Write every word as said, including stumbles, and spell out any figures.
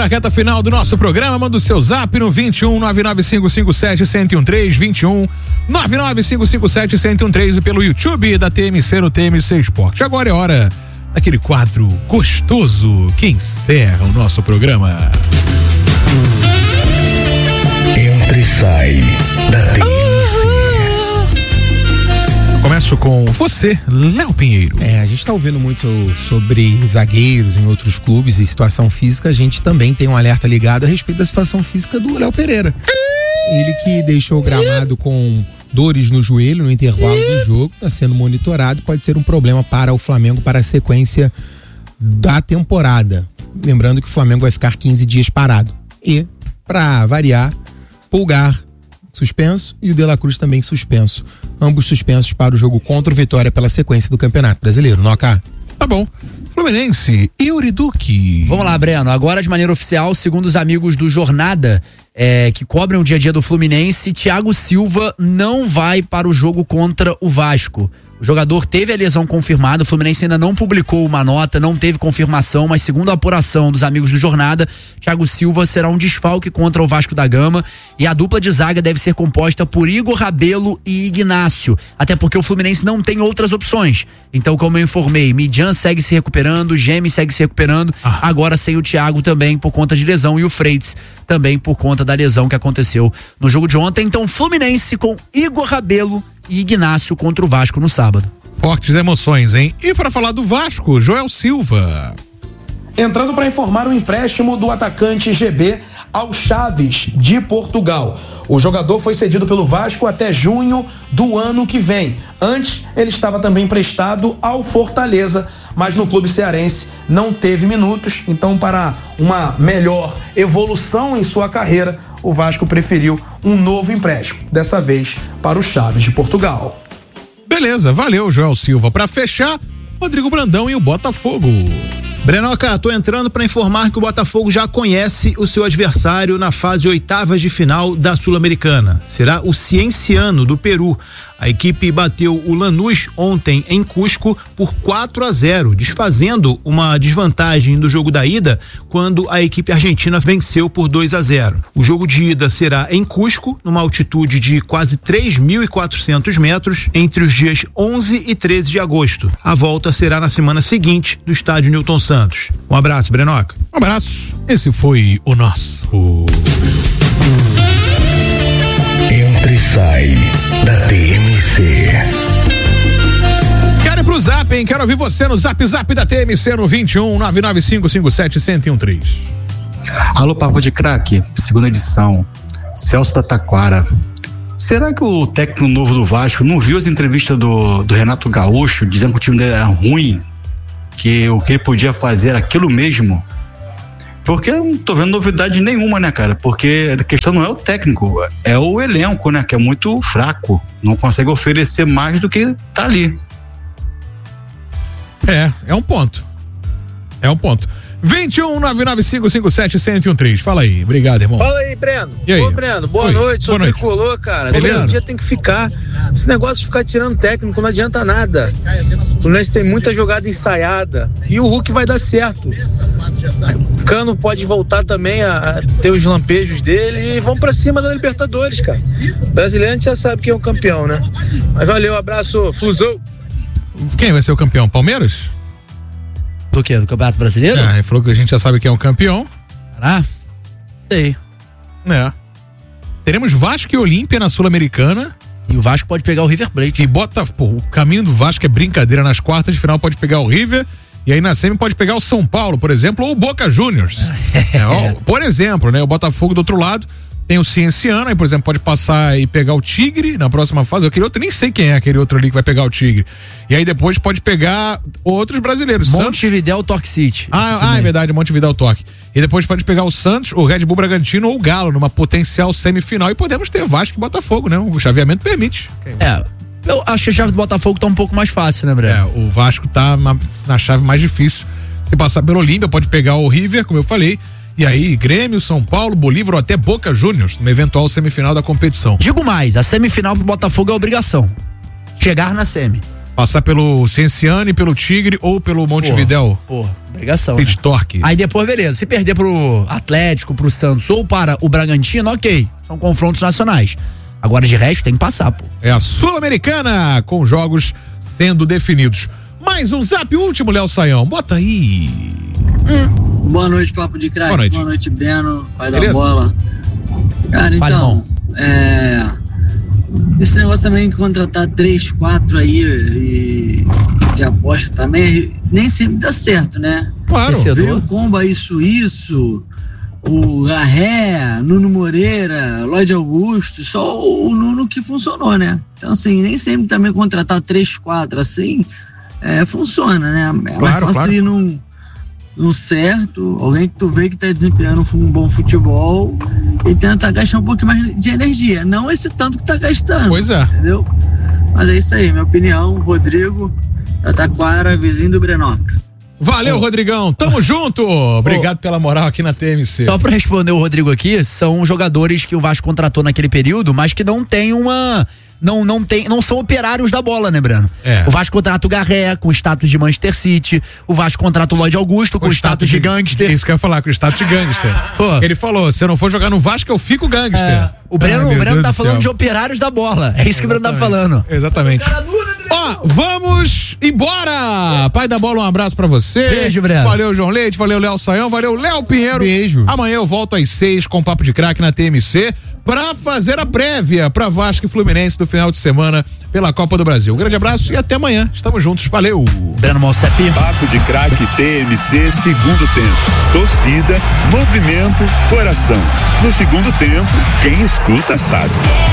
pra reta final do nosso programa. Manda o seu zap no vinte e um, nove nove cinco cinco sete, um zero um três, vinte e um, nove nove cinco cinco sete, um zero um três e pelo YouTube da T M C no T M C Esporte. Agora é hora daquele quadro gostoso que encerra o nosso programa. Entra e sai da T M C. Começo com você, Léo Pinheiro. É, a gente tá ouvindo muito sobre zagueiros em outros clubes e situação física. A gente também tem um alerta ligado a respeito da situação física do Léo Pereira. Ele que deixou o gramado com dores no joelho no intervalo do jogo, tá sendo monitorado, pode ser um problema para o Flamengo para a sequência da temporada. Lembrando que o Flamengo vai ficar quinze dias parado. E, para variar, Pulgar suspenso e o De La Cruz também suspenso. Ambos suspensos para o jogo contra o Vitória pela sequência do Campeonato Brasileiro. Noca. Tá bom. Fluminense, Euriduque. Vamos lá, Breno. Agora, de maneira oficial, segundo os amigos do Jornada, é, que cobrem o dia a dia do Fluminense, Thiago Silva não vai para o jogo contra o Vasco. O jogador teve a lesão confirmada, o Fluminense ainda não publicou uma nota, não teve confirmação, mas segundo a apuração dos amigos do Jornada, Thiago Silva será um desfalque contra o Vasco da Gama e a dupla de zaga deve ser composta por Igor Rabelo e Ignácio, até porque o Fluminense não tem outras opções. Então, como eu informei, Midjan segue se recuperando, Gemi segue se recuperando, ah. agora sem o Thiago também por conta de lesão e o Freitas também por conta da lesão que aconteceu no jogo de ontem. Então, Fluminense com Igor Rabelo e Ignácio contra o Vasco no sábado. Fortes emoções, hein? E para falar do Vasco, Joel Silva. Entrando para informar o empréstimo do atacante G B ao Chaves de Portugal. O jogador foi cedido pelo Vasco até junho do ano que vem. Antes, ele estava também emprestado ao Fortaleza, mas no clube cearense não teve minutos. Então, para uma melhor evolução em sua carreira, o Vasco preferiu um novo empréstimo, dessa vez para o Chaves de Portugal. Beleza, valeu, Joel Silva. Para fechar, Rodrigo Brandão e o Botafogo. Brenoca, tô entrando para informar que o Botafogo já conhece o seu adversário na fase oitavas de final da Sul-Americana. Será o Cienciano do Peru. A equipe bateu o Lanús ontem em Cusco por quatro a zero, desfazendo uma desvantagem do jogo da ida quando a equipe argentina venceu por dois a zero. O jogo de ida será em Cusco, numa altitude de quase três mil e quatrocentos metros, entre os dias onze e treze de agosto. A volta será na semana seguinte do estádio Newton Santos. Um abraço, Brenoca. Um abraço. Esse foi o nosso Entra e sai da T M C. Quero ir pro zap, hein? Quero ouvir você no zap zap da T M C no vinte e um, nove nove cinco cinco sete, um zero um três. Alô, Papo de Craque, segunda edição. Celso da Taquara. Será que o técnico novo do Vasco não viu as entrevistas do, do Renato Gaúcho dizendo que o time dele era ruim? Que o que ele podia fazer era aquilo mesmo? Porque eu não tô vendo novidade nenhuma, né, cara? Porque a questão não é o técnico, é o elenco, né? Que é muito fraco. Não consegue oferecer mais do que tá ali. É, é um ponto. É um ponto. vinte e um, nove nove cinco cinco sete, um zero um três. Fala aí. Obrigado, irmão. Fala aí, Breno. E aí? Ô, Breno, boa Oi. noite. Sou Boa noite. tricolor, cara. Beleza. Todo dia tem que ficar. Esse negócio de ficar tirando técnico não adianta nada. O Fluminense tem muita jogada ensaiada. E o Hulk vai dar certo. O Cano pode voltar também a, a ter os lampejos dele e vão pra cima da Libertadores, cara. O brasileiro a gente já sabe quem é o campeão, né? Mas valeu, abraço, Flusão. Quem vai ser o campeão? Palmeiras? Do quê? Do Campeonato Brasileiro? É, ele falou que a gente já sabe quem é o campeão. Ah, sei. É. Teremos Vasco e Olímpia na Sul-Americana. E o Vasco pode pegar o River Plate. E bota, pô, o caminho do Vasco é brincadeira. Nas quartas de final pode pegar o River. E aí na semi pode pegar o São Paulo, por exemplo, ou o Boca Juniors. É, ó, por exemplo, né? O Botafogo do outro lado tem o Cienciano, aí, por exemplo, pode passar e pegar o Tigre na próxima fase. Aquele outro, nem sei quem é aquele outro ali que vai pegar o Tigre. E aí depois pode pegar outros brasileiros. Montevidéu, Torque City. Ah, ah, é verdade, Montevidéu, Torque. E depois pode pegar o Santos, o Red Bull Bragantino ou o Galo numa potencial semifinal. E podemos ter Vasco e Botafogo, né? O chaveamento permite. É, eu acho que a chave do Botafogo tá um pouco mais fácil, né, Breno? É, o Vasco tá na, na chave mais difícil. Se passar pelo Olímpia, pode pegar o River, como eu falei. E aí, Grêmio, São Paulo, Bolívar ou até Boca Juniors, numa eventual semifinal da competição. Digo mais, a semifinal pro Botafogo é obrigação. Chegar na semi. Passar pelo Cienciano e pelo Tigre ou pelo Montevidéu. Pô, obrigação. Pit Torque. Aí depois, beleza. Se perder pro Atlético, pro Santos ou para o Bragantino, ok. São confrontos nacionais. Agora, de resto, tem que passar, pô. É a Sul-Americana com jogos sendo definidos. Mais um zap último, Léo Saião. Bota aí. Hum. Boa noite, Papo de Craque. Boa noite. Boa noite, Breno, pai Beleza? da bola. Cara, Fale, então, irmão. é... esse negócio também de contratar três, quatro aí e de aposta também, nem sempre dá certo, né? Claro. Veio o Comba, isso, isso, o Garré, Nuno Moreira, Lloyd Augusto, só o Nuno que funcionou, né? Então, assim, nem sempre também contratar três, quatro, assim, é, funciona, né? É Claro, mais fácil claro. ir num, num certo, alguém que tu vê que tá desempenhando um bom futebol e tenta gastar um pouquinho mais de energia, não esse tanto que tá gastando. Pois é. Entendeu? Mas é isso aí, minha opinião, Rodrigo, da Taquara, vizinho do Brenoca. Valeu, Rodrigão. Tamo junto. Obrigado pela moral aqui na T M C. Só pra responder o Rodrigo aqui, são jogadores que o Vasco contratou naquele período, mas que não tem uma... Não, não, tem, não são operários da bola, né, Breno? É. O Vasco contrata o Garré com status de Manchester City, o Vasco contrata o Lloyd Augusto com, status de gangster. Isso que eu ia falar, com status de gangster. Pô. Ele falou, se eu não for jogar no Vasco, eu fico gangster. É. O Breno, Ai, o meu Breno Deus tá do falando céu. de operários da bola. É isso que o Breno tá falando. Exatamente. Ó, vamos embora! Pai da bola, um abraço pra você. Beijo, Breno. Valeu, João Leite, valeu, Léo Saião, valeu, Léo Pinheiro. Beijo. Amanhã eu volto às seis com Papo de Craque na T M C pra fazer a prévia pra Vasco e Fluminense do final de semana pela Copa do Brasil. Um grande abraço e até amanhã. Estamos juntos. Valeu! Breno Malcef. Papo de Craque T M C, segundo tempo. Torcida, movimento, coração. No segundo tempo, quem escuta sabe.